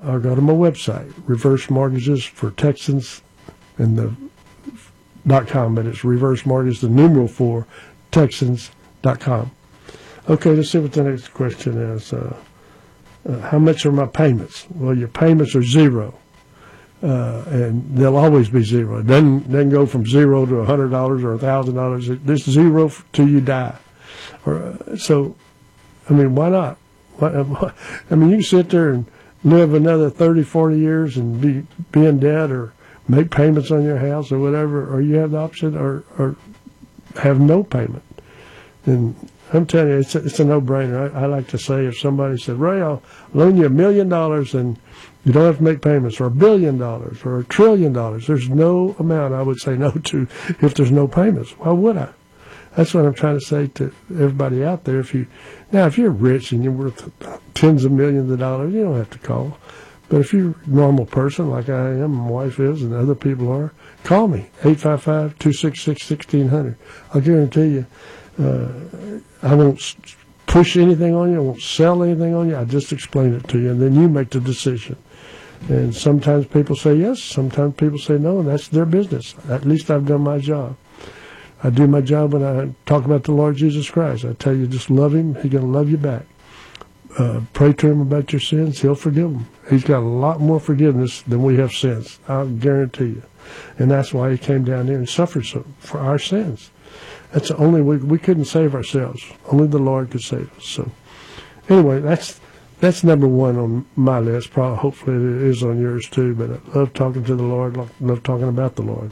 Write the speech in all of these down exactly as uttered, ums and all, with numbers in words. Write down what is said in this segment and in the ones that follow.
or go to my website, Reverse Mortgages for Texans, and the dot com, but it's Reverse Mortgage, the numeral for Texans dot com. Okay, let's see what the next question is. Uh, uh, how much are my payments? Well, your payments are zero, uh, and they'll always be zero. It doesn't, doesn't go from zero to one hundred dollars or one thousand dollars. It's zero till you die. Or, uh, so, I mean, why not? Why, I mean, you can sit there and live another thirty, forty years and be, be in debt or make payments on your house or whatever, or you have the option or, or have no payment. And I'm telling you, it's a, it's a no-brainer. I, I like to say, if somebody said, Ray, I'll loan you a million dollars and you don't have to make payments, or a billion dollars or a trillion dollars, there's no amount I would say no to if there's no payments. Why would I? That's what I'm trying to say to everybody out there. If you Now, if you're rich and you're worth tens of millions of dollars, you don't have to call. But if you're a normal person like I am, my wife is, and other people are, call me, eight five five, two six six, one six zero zero. I'll guarantee you, uh, I won't push anything on you. I won't sell anything on you. I just explain it to you, and then you make the decision. And sometimes people say yes, sometimes people say no, and that's their business. At least I've done my job. I do my job when I talk about the Lord Jesus Christ. I tell you, just love him. He's going to love you back. Uh, pray to him about your sins. He'll forgive them. He's got a lot more forgiveness than we have sins. I'll guarantee you. And that's why he came down here and suffered so, for our sins. That's the only we we couldn't save ourselves. Only the Lord could save us. So anyway, that's that's number one on my list. Probably, hopefully, it is on yours too. But I love talking to the Lord. Love, love talking about the Lord.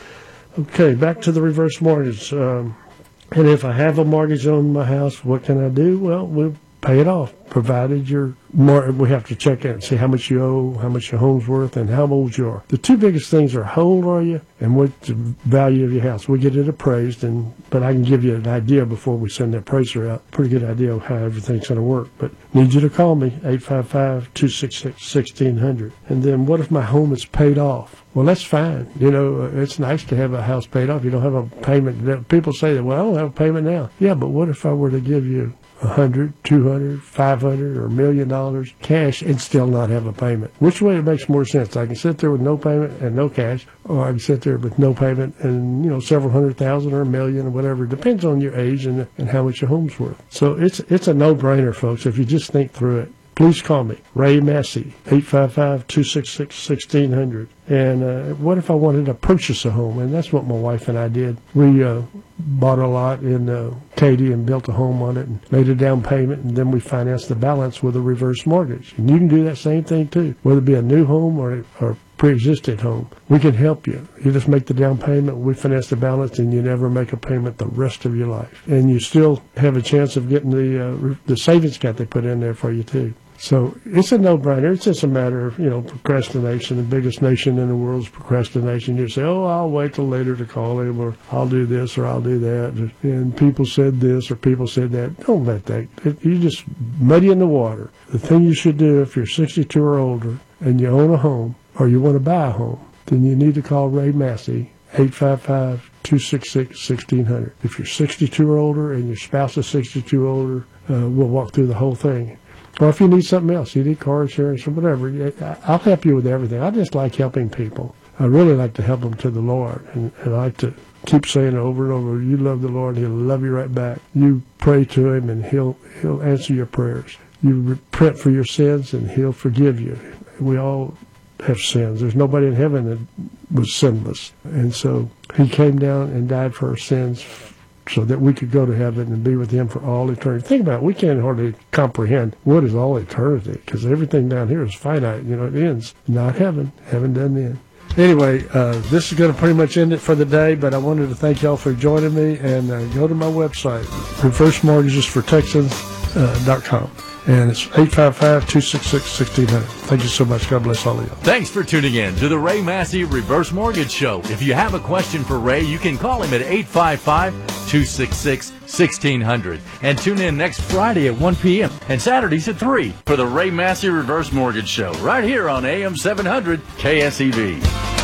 Okay, back to the reverse mortgage. Um, and if I have a mortgage on my house, what can I do? Well, we'll pay it off, provided you're more. We have to check out and see how much you owe, how much your home's worth, and how old you are. The two biggest things are how old are you and what's the value of your house. We get it appraised, and but I can give you an idea before we send the appraiser out. Pretty good idea of how everything's going to work. But need you to call me, eight five five, two six six, one six zero zero. And then what if my home is paid off? Well, that's fine. You know, it's nice to have a house paid off. You don't have a payment. People say that, well, I don't have a payment now. Yeah, but what if I were to give you a hundred, two hundred, five hundred, or a million dollars cash and still not have a payment? Which way it makes more sense? I can sit there with no payment and no cash, or I can sit there with no payment and, you know, several hundred thousand or a million or whatever. It depends on your age and, and how much your home's worth. So it's it's a no-brainer, folks, if you just think through it. Please call me, Ray Massey, eight five five, two six six, one six zero zero. And uh, what if I wanted to purchase a home? And that's what my wife and I did. We uh, bought a lot in uh, Katy and built a home on it and made a down payment, and then we financed the balance with a reverse mortgage. And you can do that same thing, too, whether it be a new home or or pre-existing home. We can help you. You just make the down payment, we finance the balance, and you never make a payment the rest of your life. And you still have a chance of getting the uh, the savings account they put in there for you, too. So it's a no-brainer. It's just a matter of, you know, procrastination. The biggest nation in the world is procrastination. You say, oh, I'll wait till later to call him, or I'll do this, or I'll do that. And people said this, or people said that. Don't let that. It, you just muddy in the water. The thing you should do if you're sixty-two or older and you own a home, or you want to buy a home, then you need to call Ray Massey, eight five five, two six six, one six zero zero. If you're sixty-two or older and your spouse is sixty-two or older, uh, we'll walk through the whole thing. Or if you need something else, you need car insurance or whatever, I'll help you with everything. I just like helping people. I really like to help them to the Lord. And, and I like to keep saying it over and over, you love the Lord, he'll love you right back. You pray to him, and he'll he'll answer your prayers. You repent for your sins, and he'll forgive you. We all have sins. There's nobody in heaven that was sinless. And so he came down and died for our sins so that we could go to heaven and be with him for all eternity. Think about it. We can't hardly comprehend what is all eternity, because everything down here is finite. You know, it ends. Not heaven. Heaven doesn't end. Anyway, uh, this is going to pretty much end it for the day, but I wanted to thank y'all for joining me, and uh, go to my website, reverse mortgages for texans dot com. And it's eight five five, two six six, one six zero zero. Thank you so much. God bless all of you. Thanks for tuning in to the Ray Massey Reverse Mortgage Show. If you have a question for Ray, you can call him at eight five five, two six six, one six zero zero. And tune in next Friday at one p.m. and Saturdays at three for the Ray Massey Reverse Mortgage Show right here on A M seven hundred K S E V.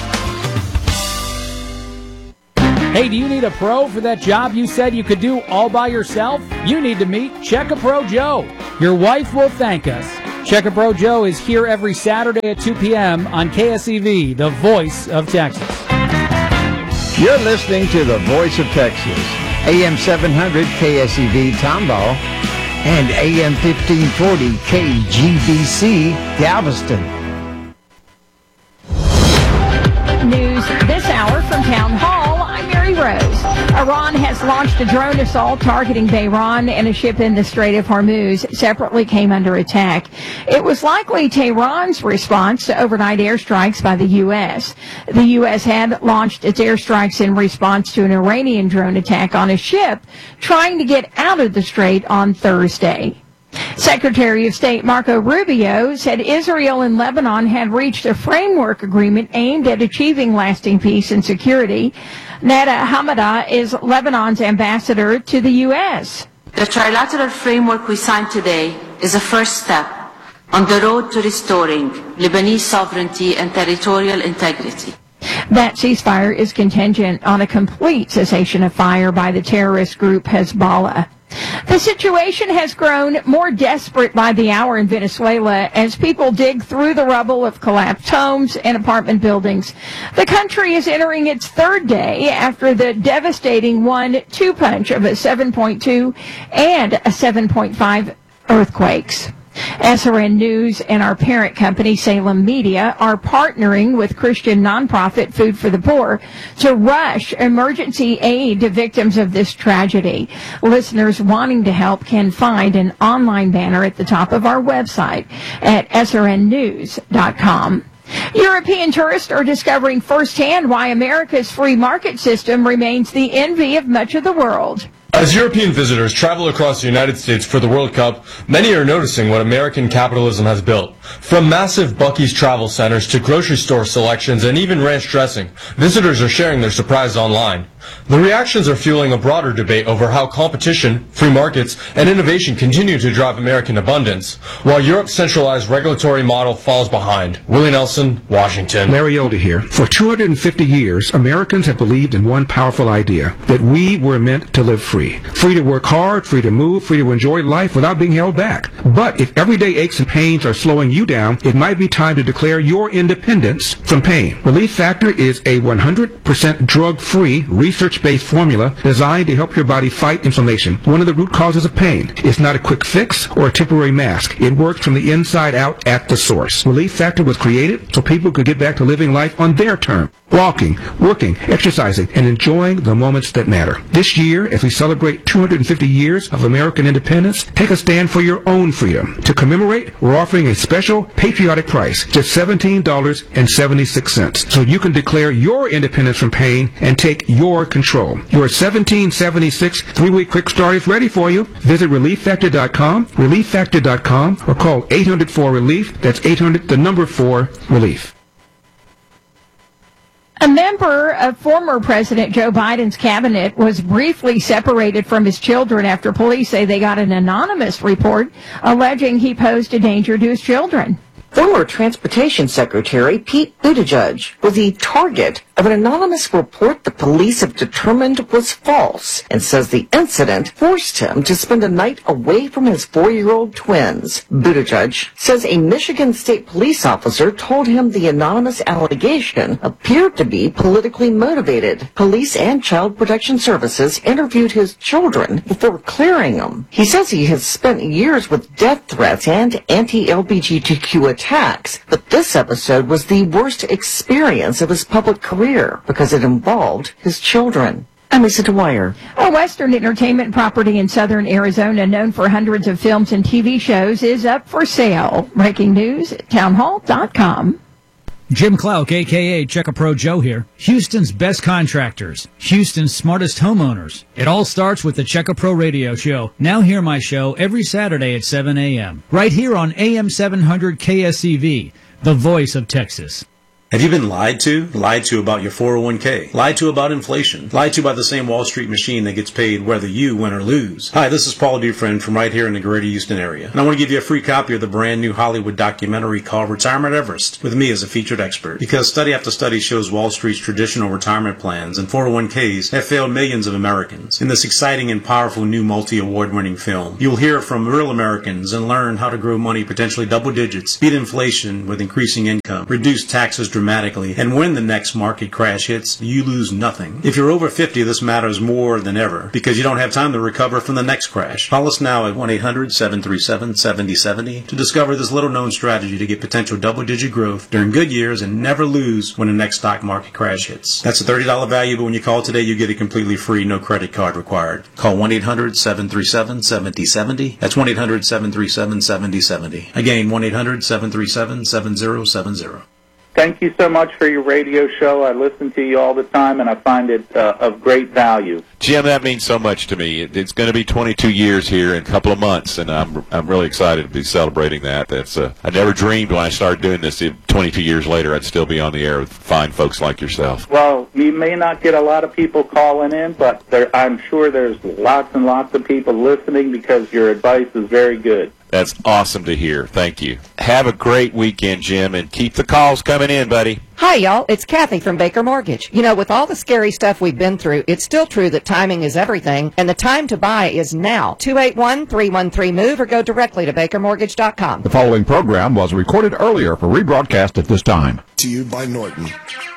Hey, do you need a pro for that job you said you could do all by yourself? You need to meet Check a Pro Joe. Your wife will thank us. Checker Pro Joe is here every Saturday at two p.m. on K S E V, the voice of Texas. You're listening to the voice of Texas, A M seven hundred K S E V Tomball and A M fifteen forty K G B C Galveston. News this hour from Town Hall. I'm Mary Rose. Iran has launched a drone assault targeting Bahrain, and a ship in the Strait of Hormuz separately came under attack. It was likely Tehran's response to overnight airstrikes by the U S. The U S had launched its airstrikes in response to an Iranian drone attack on a ship trying to get out of the strait on Thursday. Secretary of State Marco Rubio said Israel and Lebanon had reached a framework agreement aimed at achieving lasting peace and security. Nada Hamada is Lebanon's ambassador to the U S. The trilateral framework we signed today is a first step on the road to restoring Lebanese sovereignty and territorial integrity. That ceasefire is contingent on a complete cessation of fire by the terrorist group Hezbollah. The situation has grown more desperate by the hour in Venezuela as people dig through the rubble of collapsed homes and apartment buildings. The country is entering its third day after the devastating one two punch of a seven point two and a seven point five earthquakes. S R N News and our parent company, Salem Media, are partnering with Christian nonprofit Food for the Poor to rush emergency aid to victims of this tragedy. Listeners wanting to help can find an online banner at the top of our website at S R N news dot com. European tourists are discovering firsthand why America's free market system remains the envy of much of the world. As European visitors travel across the United States for the World Cup, many are noticing what American capitalism has built. From massive Buc-ee's travel centers to grocery store selections and even ranch dressing, visitors are sharing their surprise online. The reactions are fueling a broader debate over how competition, free markets, and innovation continue to drive American abundance, while Europe's centralized regulatory model falls behind. Willie Nelson, Washington. Larry Elder here. For two hundred fifty years, Americans have believed in one powerful idea, that we were meant to live free. Free to work hard, free to move, free to enjoy life without being held back. But if everyday aches and pains are slowing you down, it might be time to declare your independence from pain. Relief Factor is a one hundred percent drug-free, research-based formula designed to help your body fight inflammation, one of the root causes of pain. It's not a quick fix or a temporary mask. It works from the inside out at the source. Relief Factor was created so people could get back to living life on their terms, walking, working, exercising, and enjoying the moments that matter. This year, as we celebrate two hundred fifty years of American independence, take a stand for your own freedom. To commemorate, we're offering a special patriotic price, just seventeen dollars and seventy-six cents, so you can declare your independence from pain and take your control. Your seventeen seventy-six three-week quick start is ready for you. Visit relief factor dot com, relief factor dot com, or call eight hundred four relief. That's eight hundred, the number four, relief. A member of former President Joe Biden's cabinet was briefly separated from his children after police say they got an anonymous report alleging he posed a danger to his children. Former Transportation Secretary Pete Buttigieg was the target of an anonymous report the police have determined was false and says the incident forced him to spend a night away from his four-year-old twins. Buttigieg says a Michigan State police officer told him the anonymous allegation appeared to be politically motivated. Police and Child Protection Services interviewed his children before clearing them. He says he has spent years with death threats and anti-L G B T Q attacks, but this episode was the worst experience of his public career because it involved his children. I'm Lisa Dwyer. A Western entertainment property in southern Arizona known for hundreds of films and T V shows is up for sale. Breaking news at town hall dot com. Jim Clark, a k a. Checker Pro Joe here. Houston's best contractors. Houston's smartest homeowners. It all starts with the Checker Pro Radio Show. Now hear my show every Saturday at seven a.m. Right here on A M seven hundred K S E V, the voice of Texas. Have you been lied to? Lied to about your four oh one k? Lied to about inflation? Lied to by the same Wall Street machine that gets paid whether you win or lose? Hi, this is Paul Dufresne from right here in the greater Houston area. And I want to give you a free copy of the brand new Hollywood documentary called Retirement Everest with me as a featured expert. Because study after study shows Wall Street's traditional retirement plans and four oh one k's have failed millions of Americans. In this exciting and powerful new multi-award winning film, you'll hear from real Americans and learn how to grow money potentially double digits, beat inflation with increasing income, reduce taxes dramatically, and when the next market crash hits, you lose nothing. If you're over fifty, this matters more than ever because you don't have time to recover from the next crash. Call us now at one eight hundred seven three seven seven oh seven oh to discover this little known strategy to get potential double digit growth during good years and never lose when the next stock market crash hits. That's a thirty dollars value, but when you call today, you get it completely free, no credit card required. Call one eight hundred seven three seven seven oh seven oh. That's one eight hundred seven three seven seven oh seven oh. Again, one eight hundred seven three seven seven oh seven oh. Thank you so much for your radio show. I listen to you all the time, and I find it uh, of great value. Jim, that means so much to me. It, it's going to be twenty-two years here in a couple of months, and I'm I'm really excited to be celebrating that. That's uh, I never dreamed when I started doing this, if twenty-two years later, I'd still be on the air with fine folks like yourself. Well, you may not get a lot of people calling in, but there, I'm sure there's lots and lots of people listening because your advice is very good. That's awesome to hear. Thank you. Have a great weekend, Jim, and keep the calls coming in, buddy. Hi, y'all. It's Kathy from Baker Mortgage. You know, with all the scary stuff we've been through, it's still true that timing is everything, and the time to buy is now. two eight one, three one three, MOVE or go directly to baker mortgage dot com. The following program was recorded earlier for rebroadcast at this time. To you by Norton.